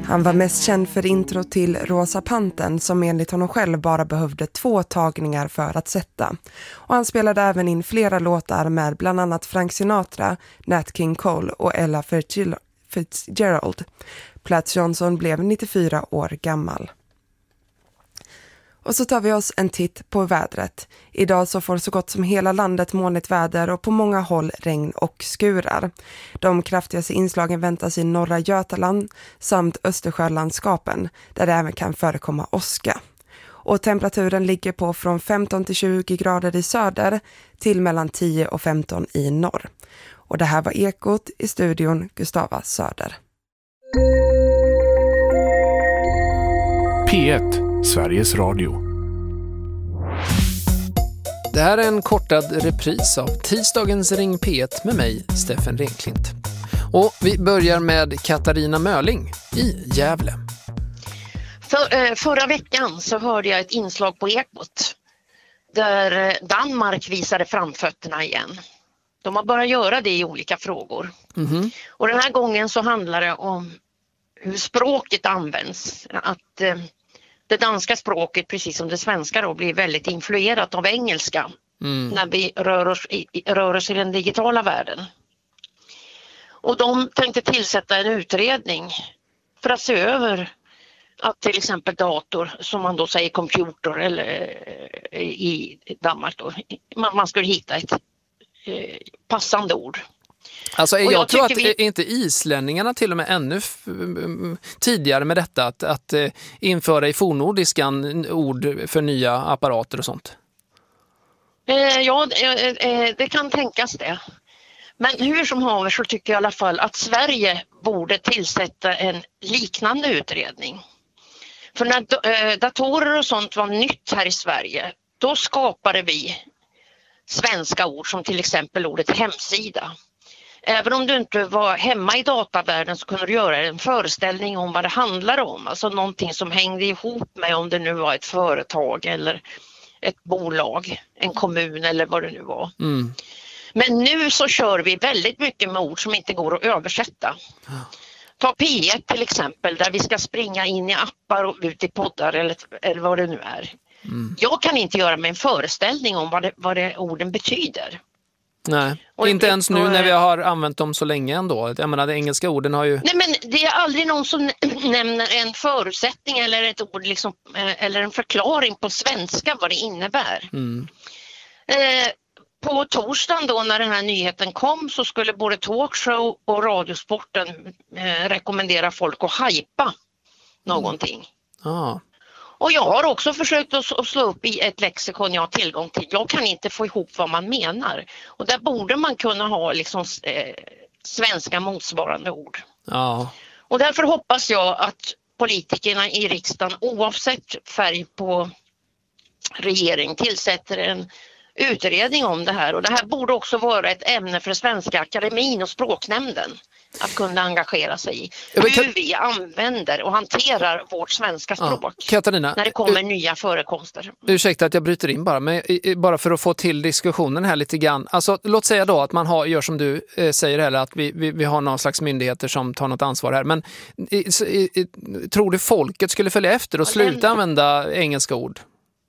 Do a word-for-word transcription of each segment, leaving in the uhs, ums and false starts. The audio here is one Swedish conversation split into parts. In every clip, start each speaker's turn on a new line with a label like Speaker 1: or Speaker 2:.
Speaker 1: Han var mest känd för intro till Rosa Pantern som enligt honom själv bara behövde två tagningar för att sätta. Och han spelade även in flera låtar med bland annat Frank Sinatra, Nat King Cole och Ella Fitzgerald. Platts Johnson blev nittiofyra år gammal. Och så tar vi oss en titt på vädret. Idag så får så gott som hela landet molnigt väder och på många håll regn och skurar. De kraftigaste inslagen väntas i norra Götaland samt Östersjölandskapen där det även kan förekomma åska. Och temperaturen ligger på från femton till tjugo grader i söder till mellan tio och femton i norr. Och det här var Ekot, i studion Gustava Söder.
Speaker 2: P ett, Sveriges Radio.
Speaker 3: Det här är en kortad repris av tisdagens Ring P ett med mig, Steffen Renklint. Och vi börjar med Katarina Möling i Gävle.
Speaker 4: För, eh, förra veckan så hörde jag ett inslag på Ekot där Danmark visade framfötterna igen. De har börjat göra det i olika frågor. Mm-hmm. Och den här gången så handlar det om hur språket används. Att eh, det danska språket, precis som det svenska då, blir väldigt influerat av engelska mm. när vi rör oss i, rör oss i den digitala världen. Och de tänkte tillsätta en utredning för att se över att till exempel dator, som man då säger computer eller i Danmark då, man, man skulle hitta ett eh, passande ord.
Speaker 3: Alltså jag, jag tror att vi... inte islänningarna till och med ännu f- tidigare med detta att, att uh, införa i fornnordiskan ord för nya apparater och sånt?
Speaker 4: Eh, ja, eh, det kan tänkas det. Men hur som haver så tycker jag i alla fall att Sverige borde tillsätta en liknande utredning. För när äh, datorer och sånt var nytt här i Sverige, då skapade vi svenska ord som till exempel ordet hemsida. Även om du inte var hemma i datavärlden så kunde du göra en föreställning om vad det handlar om. Alltså någonting som hängde ihop med om det nu var ett företag eller ett bolag, en kommun eller vad det nu var. Mm. Men nu så kör vi väldigt mycket med ord som inte går att översätta. Ta P ett till exempel där vi ska springa in i appar och ut i poddar eller, eller vad det nu är. Mm. Jag kan inte göra mig en föreställning om vad, det, vad det orden betyder.
Speaker 3: Nej, och inte det, ens nu och, när vi har använt dem så länge ändå. Jag menar, de engelska orden har ju...
Speaker 4: Nej, men det är aldrig någon som nämner en förutsättning eller ett ord liksom, eller en förklaring på svenska vad det innebär. Mm. Eh, På torsdagen då när den här nyheten kom så skulle både talkshow och radiosporten eh, rekommendera folk att hypa någonting. Mm. Ah. Och jag har också försökt att, att slå upp i ett lexikon jag har tillgång till. Jag kan inte få ihop vad man menar. Och där borde man kunna ha liksom, eh, svenska motsvarande ord. Ah. Och därför hoppas jag att politikerna i riksdagen oavsett färg på regering tillsätter en utredning om det här, och det här borde också vara ett ämne för Svenska Akademin och Språknämnden att kunna engagera sig i. Hur Kat- vi använder och hanterar vårt svenska språk ja, Katarina, när det kommer u- nya förekomster.
Speaker 3: Ursäkta att jag bryter in bara, men bara för att få till diskussionen här lite grann. Alltså, låt säga då att man har, gör som du eh, säger här, att vi, vi, vi har någon slags myndigheter som tar något ansvar här. Men i, i, i, tror du folket skulle följa efter och ja, sluta den... använda engelska ord?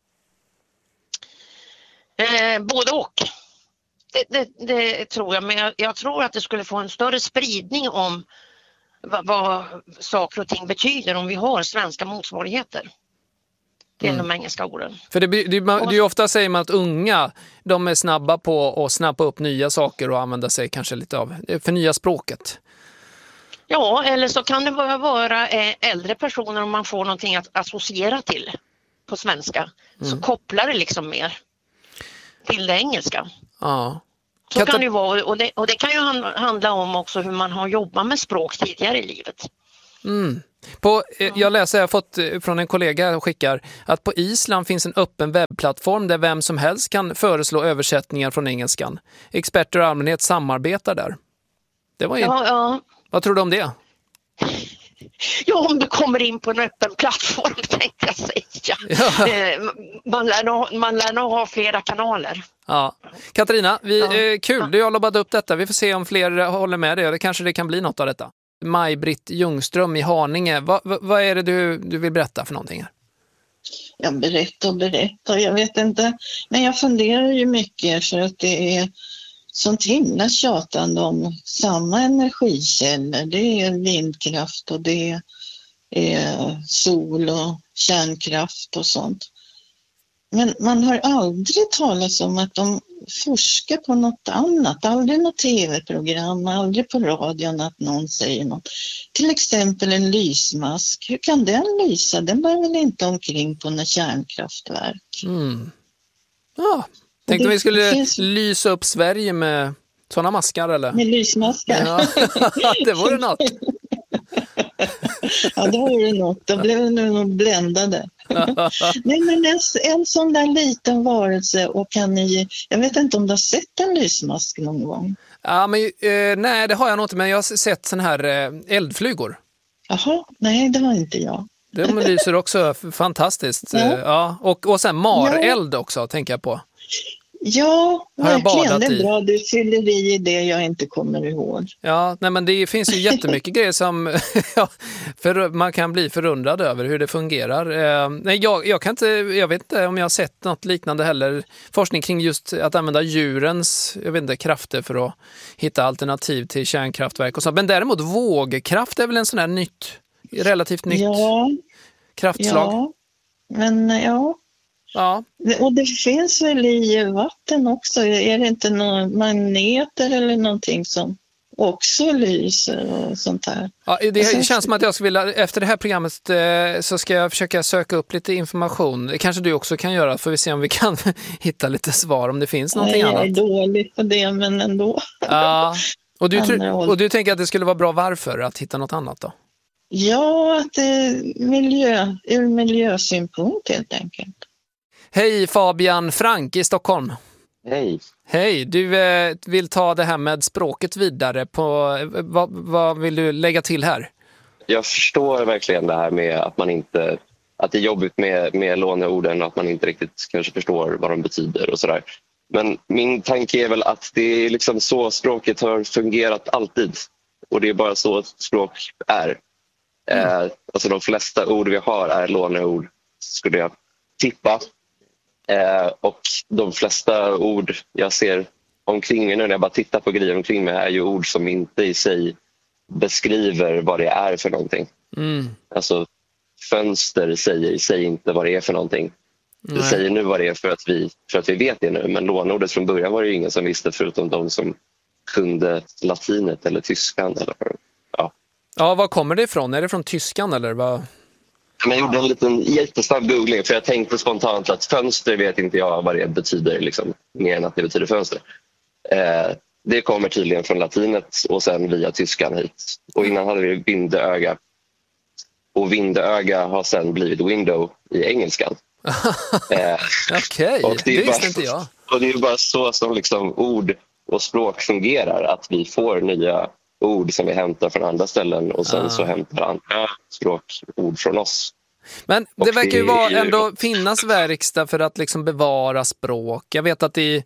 Speaker 4: Eh, både och. Det, det, det tror jag, men jag, jag tror att det skulle få en större spridning om vad, vad saker och ting betyder om vi har svenska motsvarigheter till mm. de engelska orden.
Speaker 3: För det, det, det, det är ju ofta säger man att unga, de är snabba på att snappa upp nya saker och använda sig kanske lite av förnya språket.
Speaker 4: Ja, eller så kan det vara, vara äldre personer om man får någonting att associera till på svenska. Mm. Så kopplar det liksom mer till det engelska. Ja. Så Katar- kan det vara, och det, och det kan ju handla om också hur man har jobbat med språk tidigare i livet.
Speaker 3: Mm. På, eh, jag läser, jag har fått från en kollega och skickar att på Island finns en öppen webbplattform där vem som helst kan föreslå översättningar från engelskan. Experter och allmänhet samarbetar där. Det var ju... ja, ja. Vad tror du om det?
Speaker 4: Ja, om du kommer in på en öppen plattform tänkte jag säga. Ja. Man lär nog, man lär nog ha flera kanaler.
Speaker 3: Ja. Katarina, vi, ja. eh, kul. Du har lobbat upp detta. Vi får se om fler håller med dig. Eller kanske det kan bli något av detta. Maj-Britt Ljungström i Haninge. Vad, vad, vad är det du, du vill berätta för någonting här?
Speaker 5: Jag berättar och berättar, jag vet inte. Men jag funderar ju mycket för att det är sånt himla tjatande om samma energikällor. Det är vindkraft och det är sol och kärnkraft och sånt. Men man har aldrig talat om att de forskar på något annat. Aldrig något tv-program, aldrig på radion att någon säger något. Till exempel en lysmask. Hur kan den lysa? Den bär väl inte omkring på något kärnkraftverk.
Speaker 3: Mm. Ja, tänkte det, vi skulle finns... lysa upp Sverige med sådana maskar eller?
Speaker 5: Med lysmaskar?
Speaker 3: Ja, det vore något.
Speaker 5: Ja, det vore något. Då blev vi nog bländade. Nej, men en, en sån där liten varelse och kan ni... Jag vet inte om du har sett en lysmask någon gång?
Speaker 3: Ja, men eh, nej, det har jag nog inte. Men jag har sett sån här eh, eldflygor.
Speaker 5: Jaha, nej, det har inte jag.
Speaker 3: De lyser också fantastiskt. Ja. Ja, och, och sen mareld ja. Också, tänker jag på.
Speaker 5: Ja, verkligen. Det är bra. Du fyller i det jag inte kommer ihåg.
Speaker 3: Ja, nej, men det finns ju jättemycket grejer som ja, för, man kan bli förundrad över hur det fungerar. Eh, nej, jag, jag, kan inte, jag vet inte om jag har sett något liknande heller. Forskning kring just att använda djurens jag vet inte, krafter för att hitta alternativ till kärnkraftverk och så. Men däremot vågkraft är väl en sån här nytt, relativt nytt
Speaker 5: ja.
Speaker 3: kraftslag.
Speaker 5: Ja, men ja.
Speaker 3: Ja.
Speaker 5: Och det finns väl i vatten också, är det inte några magneter eller någonting som också lyser och sånt här?
Speaker 3: Ja, det sen... känns som att jag skulle vilja, efter det här programmet eh, så ska jag försöka söka upp lite information. Det kanske du också kan göra, för vi se om vi kan hitta lite svar om det finns någonting
Speaker 5: Nej,
Speaker 3: annat.
Speaker 5: Jag är dålig på det, men ändå.
Speaker 3: Ja, och du, och du tänker att det skulle vara bra varför att hitta något annat då?
Speaker 5: Ja, att det är miljö, ur miljösynpunkt helt enkelt.
Speaker 3: Hej Fabian Frank i Stockholm.
Speaker 6: Hej.
Speaker 3: Hej, du eh, vill ta det här med språket vidare. På, eh, vad, vad vill du lägga till här?
Speaker 6: Jag förstår verkligen det här med att man inte, att det är jobbigt med, med låneorden och att man inte riktigt kanske förstår vad de betyder och sådär. Men min tanke är väl att det är liksom så språket har fungerat alltid. Och det är bara så språk är. Mm. Eh, alltså de flesta ord vi har är låneord, skulle jag tippa. Eh, och de flesta ord jag ser omkring mig nu när jag bara tittar på grejer omkring mig är ju ord som inte i sig beskriver vad det är för någonting. Mm. Alltså fönster säger i sig inte vad det är för någonting. Det säger nu vad det är för att, vi, för att vi vet det nu, men lånordet från början var det ju ingen som visste förutom de som kunde latinet eller tyskan. Eller, ja.
Speaker 3: Ja, var kommer det ifrån? Är det från tyskan eller vad?
Speaker 6: Jag gjorde en liten jättesnabb googling för jag tänkte spontant att fönster vet inte jag vad det betyder, liksom, mer än att det betyder fönster. Eh, det kommer tydligen från latinet och sen via tyskan hit. Och innan hade vi vindeöga. Och vindeöga har sen blivit window i engelskan.
Speaker 3: eh, Okej, okay. Det visste inte jag.
Speaker 6: Och det är bara så som liksom ord och språk fungerar, att vi får nya ord som vi hämtar från andra ställen och sen ah. så hämtar andra språkord från oss.
Speaker 3: Men det och verkar ju vara ändå finnas verkstad för att liksom bevara språk. Jag vet att i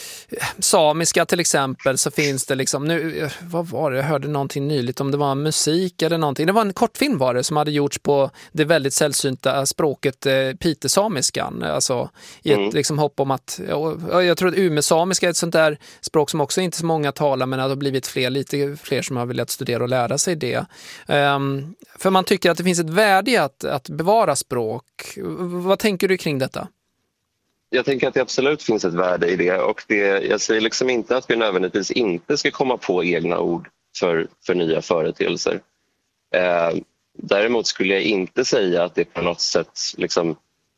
Speaker 3: samiska till exempel så finns det liksom nu, vad var det? Jag hörde någonting nyligt om det var musik eller någonting. Det var en kortfilm var det som hade gjorts på det väldigt sällsynta språket eh, pitesamiskan. Alltså i ett mm. liksom hopp om att, jag, jag tror att umesamiska är ett sånt där språk som också inte så många talar, men det har blivit fler, lite fler som har velat studera och lära sig det. Um, för man tycker att det finns ett värde i att, att bevara språk. Vad tänker du kring detta?
Speaker 6: Jag tänker att det absolut finns ett värde i det, och det, jag säger liksom inte att vi nödvändigtvis inte ska komma på egna ord för, för nya företeelser. Eh, däremot skulle jag inte säga att det på något sätt liksom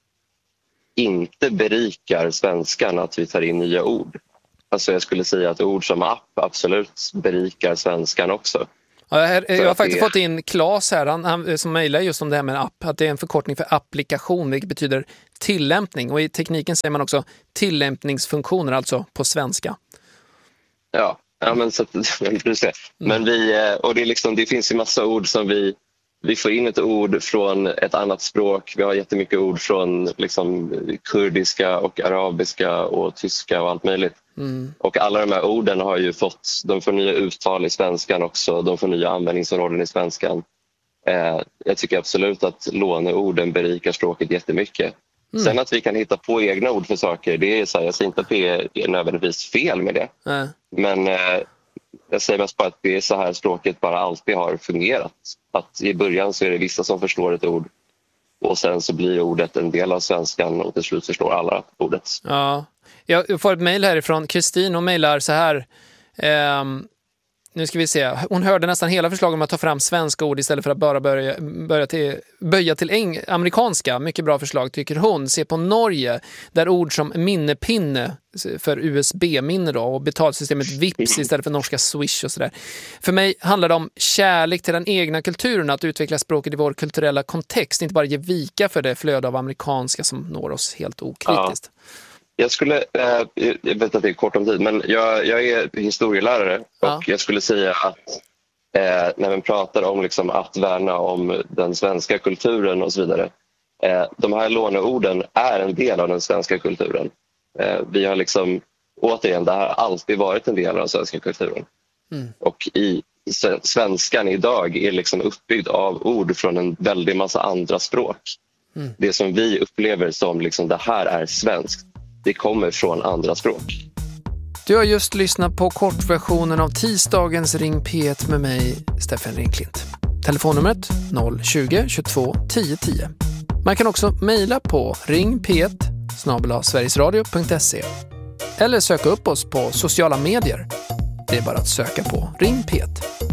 Speaker 6: inte berikar svenskan att vi tar in nya ord. Alltså jag skulle säga att ord som app absolut berikar svenskan också.
Speaker 3: Ja, jag, jag har faktiskt det... fått in Claes här han, han, som mejlar just om det här med en app, att det är en förkortning för applikation, vilket betyder tillämpning, och i tekniken säger man också tillämpningsfunktioner, alltså på svenska.
Speaker 6: Ja, ja men så du ser. Men vi, och det, är liksom, det finns ju massa ord som vi vi får in ett ord från ett annat språk. Vi har jättemycket ord från liksom kurdiska och arabiska och tyska och allt möjligt. Mm. Och alla de här orden har ju fått, de får nya uttal i svenskan också, de får nya användningsområden i svenskan. Eh, jag tycker absolut att låneorden berikar språket jättemycket. Mm. Sen att vi kan hitta på egna ord för saker, det är så här, jag säger inte att det är, är nödvändigtvis fel med det. Mm. Men eh, jag säger mest bara att det är så här språket bara alltid har fungerat. Att i början så är det vissa som förstår ett ord och sen så blir ordet en del av svenskan och till slut förstår alla ordet.
Speaker 3: Ja, jag får ett mejl härifrån Kristin och mejlar så här. Ehm, nu ska vi se. Hon hörde nästan hela förslaget om att ta fram svenska ord istället för att bara börja, börja till, böja till eng, amerikanska. Mycket bra förslag tycker hon. Se på Norge där ord som minnepinne för U S B-minne då, och betalsystemet Vips istället för norska Swish och sådär. För mig handlar det om kärlek till den egna kulturen, att utveckla språket i vår kulturella kontext, inte bara ge vika för det flöde av amerikanska som når oss helt okritiskt. Ja.
Speaker 6: Jag skulle, eh, jag vet att det är kort om tid, men jag, jag är historielärare och ja. jag skulle säga att eh, när man pratar om liksom att värna om den svenska kulturen och så vidare, eh, de här låneorden är en del av den svenska kulturen. Eh, vi har liksom, återigen, det har alltid varit en del av den svenska kulturen. Mm. Och i svenskan idag är liksom uppbyggd av ord från en väldig massa andra språk. Mm. Det som vi upplever som liksom, det här är svenskt, det kommer från andra språk.
Speaker 3: Du har just lyssnat på kortversionen av tisdagens Ring P ett med mig, Steffen Ringklint. Telefonnumret noll tjugo, tjugotvå, tio tio. Man kan också mejla på ring p ett snabel-a sverigesradio punkt se eller söka upp oss på sociala medier. Det är bara att söka på Ring P ett.